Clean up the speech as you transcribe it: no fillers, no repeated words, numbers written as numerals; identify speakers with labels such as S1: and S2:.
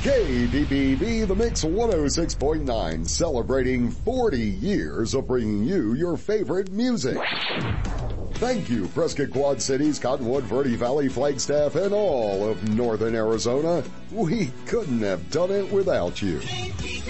S1: KDBB, The Mix 106.9, celebrating 40 years of bringing you your favorite music. Thank you, Prescott Quad Cities, Cottonwood, Verde Valley, Flagstaff, and all of Northern Arizona. We couldn't have done it without you.